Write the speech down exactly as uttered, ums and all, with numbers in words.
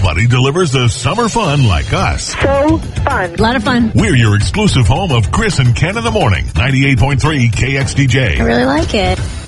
nobody delivers the summer fun like us. So fun. A lot of fun. We're your exclusive home of Chris and Ken in the morning. ninety-eight point three K X D J. I really like it.